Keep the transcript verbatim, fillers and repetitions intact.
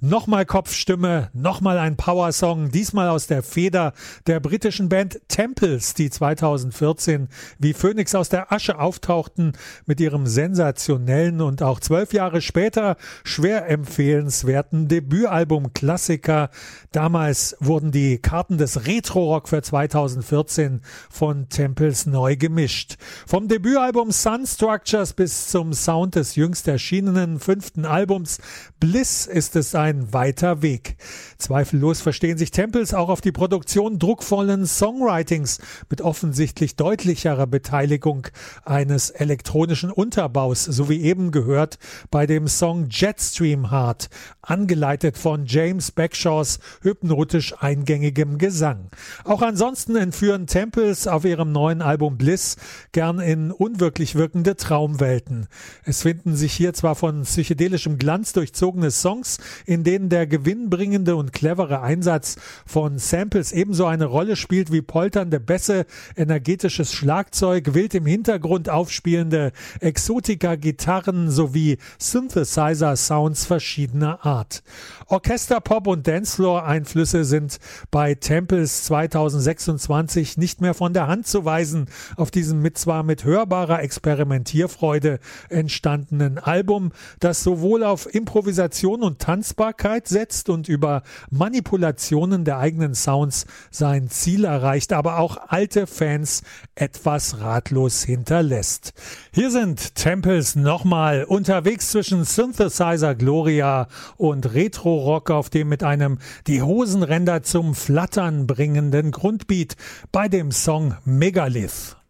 Nochmal Kopfstimme, nochmal ein Powersong, diesmal aus der Feder der britischen Band Temples, die zweitausendvierzehn wie Phönix aus der Asche auftauchten mit ihrem sensationellen und auch zwölf Jahre später schwer empfehlenswerten Debütalbum Klassiker. Damals wurden die Karten des Retro-Rock für zweitausendvierzehn von Temples neu gemischt. Vom Debütalbum Sun Structures bis zum Sound des jüngst erschienenen fünften Albums Bliss ist es ein weiter Weg. Zweifellos verstehen sich Temples auch auf die Produktion druckvollen Songwritings mit offensichtlich deutlicherer Beteiligung eines elektronischen Unterbaus, so wie eben gehört bei dem Song Jetstream Heart, angeleitet von James Backshaws hypnotisch eingängigem Gesang. Auch ansonsten entführen Temples auf ihrem neuen Album Bliss gern in unwirklich wirkende Traumwelten. Es finden sich hier zwar von psychedelischem Glanz durchzogene Songs, in denen der gewinnbringende und clevere Einsatz von Samples ebenso eine Rolle spielt wie polternde Bässe, energetisches Schlagzeug, wild im Hintergrund aufspielende Exotika-Gitarren sowie Synthesizer-Sounds verschiedener Art. Orchester-Pop und Dancefloor-Einflüsse sind bei Temples zweitausendsechsundzwanzig nicht mehr von der Hand zu weisen. Auf diesem mit zwar mit hörbarer Experimentierfreude entstandenen Album, das sowohl auf Improvisation und Tanzbarkeit setzt und über Manipulationen der eigenen Sounds sein Ziel erreicht, aber auch alte Fans etwas ratlos hinterlässt. Hier sind Temples nochmal unterwegs zwischen Synthesizer Gloria und Retro-Rock auf dem mit einem die Hosenränder zum Flattern bringenden Grundbeat bei dem Song Megalith.